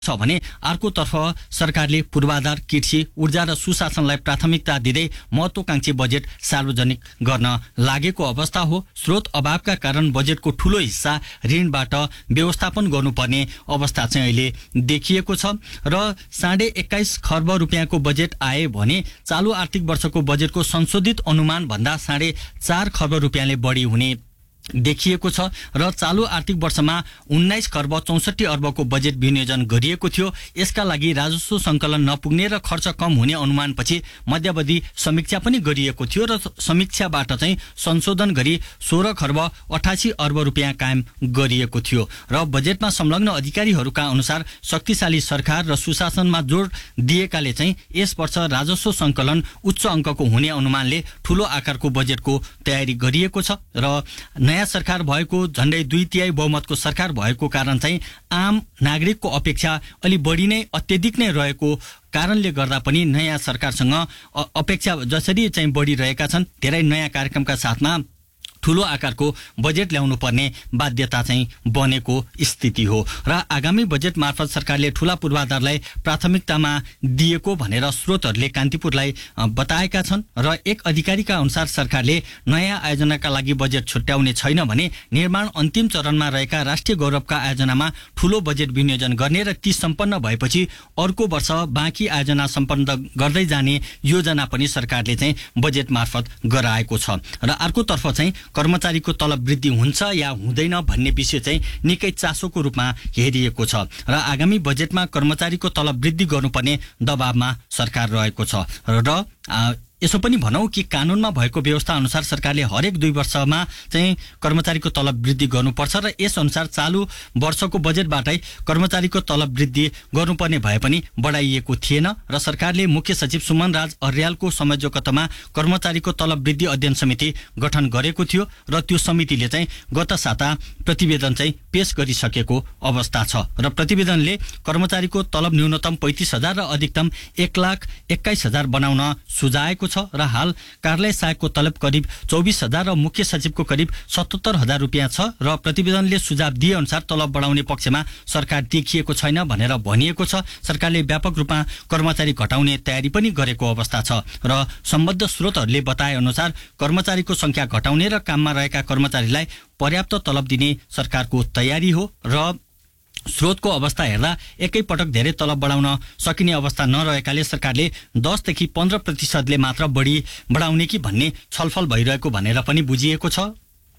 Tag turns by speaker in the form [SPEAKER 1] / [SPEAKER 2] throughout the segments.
[SPEAKER 1] छ भने अर्कोतर्फ सरकारले पूर्वाधार, कृषि, ऊर्जा र सुशासनलाई प्राथमिकता दिँदै महत्त्वकांक्षी बजेट सार्वजनिक गर्न लागेको अवस्था हो। स्रोत अभावका कारण बजेटको ठूलो हिस्सा ऋणबाट व्यवस्थापन गर्नुपर्ने अवस्था चाहिँ अहिले देखिएको छ र 21.5 खर्ब रुपियाँको बजेट आए भने चालू आर्थिक वर्षको बजेटको संशोधित अनुमान भन्दा 4.5 खर्ब रुपियाँले बढी हुने देखिएको छ र चालू आर्थिक वर्षमा 19 खर्ब 64 अर्बको बजेट विनियोजन गरिएको थियो। यसका लागि राजस्व संकलन नपुग्ने र खर्च कम हुने अनुमानपछि मध्यावधि समीक्षा पनि गरिएको थियो र समीक्षाबाट चाहिँ संशोधन गरी 16 खर्ब 88 अर्ब रुपियाँ कायम गरिएको थियो र बजेटमा संलग्न अधिकारीहरूका अनुसार शक्तिशाली सरकार र सुशासनमा जोड दिएकाले चाहिँ यस वर्ष राजस्व संकलन उच्च अङ्कको हुने अनुमानले ठूलो आकारको बजेटको तयारी गरिएको छ र नयाँ सरकार भएको झण्डै 2/3 बहुमतको सरकार भएको कारण चाहिँ आम नागरिकको अपेक्षा अलि बढी नै अत्यधिक नै रहेको कारणले गर्दा पनि नयाँ सरकारसँग अपेक्षा जसरी चाहिँ बढिरहेका छन् धेरै नयाँ कार्यक्रमका साथमा ठूलो आकारको बजेट ल्याउनु पर्ने बाध्यता चाहिँ बनेको स्थिति हो र आगामी बजेट मार्फत सरकारले ठूला पूर्वाधारलाई प्राथमिकतामा दिएको भनेर स्रोतहरूले कान्तिपुरलाई बताएका छन् र एक अधिकारीका अनुसार सरकारले नयाँ आयोजनाका लागि बजेट छुट्याउने छैन भने निर्माण अन्तिम चरणमा रहेका राष्ट्रिय गौरवका आयोजनामा ठूलो बजेट विनियोजन गर्ने र ती सम्पन्न भएपछि अर्को वर्ष बाँकी आयोजना सम्पन्न गर्दै जाने योजना पनि सरकारले चाहिँ बजेट मार्फत गराएको छ र अर्कोतर्फ चाहिँ कर्मचारीको तलब वृद्धि हुन्छ या हुँदैन भन्ने विषय चाहिँ निकै चासोको रूपमा हेरिएको छ र आगामी बजेटमा कर्मचारीको तलब वृद्धि गर्नुपर्ने दबावमा सरकार रहेको छ र यसो पनि भनौं कि कानूनमा भएको व्यवस्था अनुसार सरकारले हरेक 2 वर्षमा चाहिँ कर्मचारीको तलब वृद्धि गर्नुपर्छ र यस अनुसार चालू वर्षको बजेटबाटै कर्मचारीको तलब वृद्धि गर्नुपर्ने भए पनि बढाइएको थिएन र सरकारले मुख्य सचिव सुमन राज अर्यालको संयोजकत्वमा कर्मचारीको तलब वृद्धि अध्ययन समिति गठन गरेको थियो र त्यो समितिले चाहिँ गत साता प्रतिवेदन चाहिँ पेश गरिसकेको अवस्था छ र प्रतिवेदनले कर्मचारीको तलब न्यूनतम 35,000 र अधिकतम 1,21,000 बनाउन सुझाएको छ र हाल कार्यालय सहायकको तलब करिब 24,000 र मुख्य सचिवको करिब 77,000 रुपियाँ छ र प्रतिवेदनले सुझाव दिए अनुसार तलब बढाउने पक्षमा सरकार देखिएको छैन भनेर भनिएको छ। सरकारले व्यापक रूपमा कर्मचारी घटाउने तयारी पनि गरेको अवस्था छ र सम्बद्ध स्रोतहरूले बताए अनुसार कर्मचारीको संख्या घटाउने र काममा रहेका कर्मचारीलाई पर्याप्त तलब दिने सरकारको तयारी हो र स्रोतको अवस्था हेर्दा एकै पटक धेरै तलब बढाउन सकिने अवस्था नरहेकाले सरकारले 10 देखि 15% मात्र बढाउने कि भन्ने छलफल भइरहेको भनेर पनि बुझिएको छ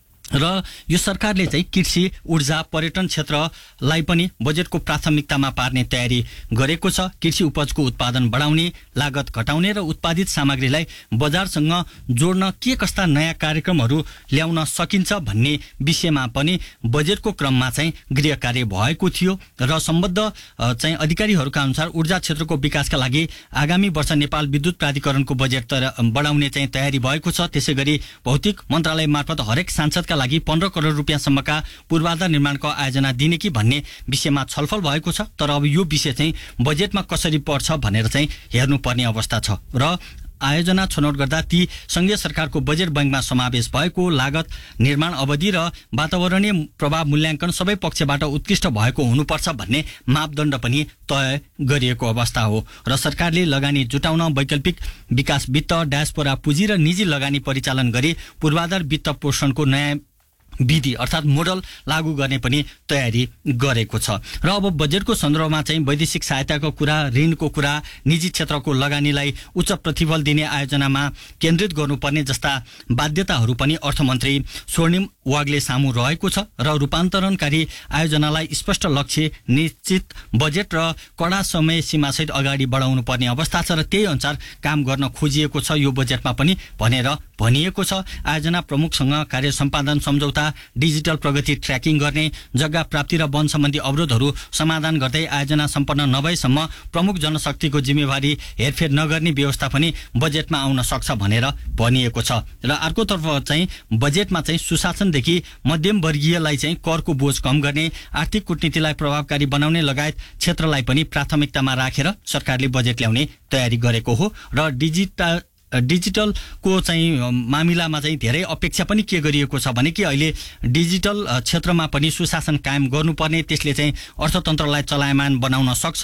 [SPEAKER 1] र यो सरकारले चाहिँ कृषि, ऊर्जा, पर्यटन क्षेत्रलाई पनि बजेटको प्राथमिकतामा पार्ने तयारी गरेको छ। कृषि उपजको उत्पादन बढाउने, लागत घटाउने र उत्पादित सामग्रीलाई बजारसँग जोड्न के कस्ता नयाँ कार्यक्रमहरू ल्याउन सकिन्छ भन्ने विषयमा पनि बजेटको क्रममा चाहिँ गृह कार्य भएको थियो र सम्बद्ध चाहिँ अधिकारीहरूका अनुसार ऊर्जा क्षेत्रको विकासका लागि आगामी वर्ष नेपाल विद्युत प्राधिकरणको बजेट बढाउने चाहिँ तयारी भएको छ। त्यसैगरी भौतिक मन्त्रालय मार्फत हरेक सांसदका लागि 15 करोड रुपियाँसम्मका पूर्वाधार निर्माणको आयोजना दिने कि भन्ने विषयमा छलफल भएको छ। तर अब यो विषय चाहिँ बजेटमा कसरी पर्छ भनेर चाहिँ हेर्नुपर्ने अवस्था छ र आयोजना छनौट गर्दा ती संघीय सरकारको बजेट बैंकमा समावेश भएको लागत, निर्माण अवधि र वातावरणीय प्रभाव मूल्याङ्कन सबै पक्षबाट उत्कृष्ट भएको हुनुपर्छ भन्ने मापदण्ड पनि तय गरिएको अवस्था हो र सरकारले लगानी जुटाउन वैकल्पिक विकास वित्त, डायस्पोरा पुँजी र निजी लगानी परिचालन गरी पूर्वाधार वित्त पोषणको नयाँ विधि अर्थात् मोडल लागू गर्ने पनि तयारी गरेको छ र अब बजेटको सन्दर्भमा चाहिँ वैदेशिक सहायताको कुरा, ऋणको कुरा, निजी क्षेत्रको लगानीलाई उच्च प्रतिफल दिने आयोजनामा केन्द्रित गर्नुपर्ने जस्ता बाध्यताहरू पनि अर्थमन्त्री स्वर्णिम वागले सामु रहेको छ र रूपान्तरणकारी आयोजनालाई स्पष्ट लक्ष्य, निश्चित बजेट र कडा समय सीमासहित अगाडि बढाउनु पर्ने अवस्था छ र त्यही अनुसार काम गर्न खोजिएको छ यो बजेटमा पनि भनेर भनिएको छ। आयोजना प्रमुखसँग कार्य सम्पादन सम्झौता, डिजिटल प्रगति ट्र्याकिङ गर्ने, जग्गा प्राप्ति र वन सम्बन्धी अवरोधहरू समाधान गर्दै आयोजना सम्पन्न नभएसम्म प्रमुख जनशक्तिको जिम्मेवारी हेरफेर नगर्ने व्यवस्था पनि बजेटमा आउन सक्छ भनेर भनिएको छ र अर्कोतर्फ चाहिँ बजेटमा चाहिँ सुशासनदेखि मध्यम वर्गीयलाई चाहिँ करको बोझ कम गर्ने, आर्थिक कूटनीतिलाई प्रभावकारी बनाउने लगायत क्षेत्रलाई पनि प्राथमिकतामा राखेर सरकारले बजेट ल्याउने तयारी गरेको हो र डिजिटलको चाहिँ मामिलामा चाहिँ धेरै अपेक्षा पनि के गरिएको छ भने कि अहिले डिजिटल क्षेत्रमा पनि सुशासन कायम गर्नुपर्ने, त्यसले चाहिँ अर्थतन्त्रलाई चलायमान बनाउन सक्छ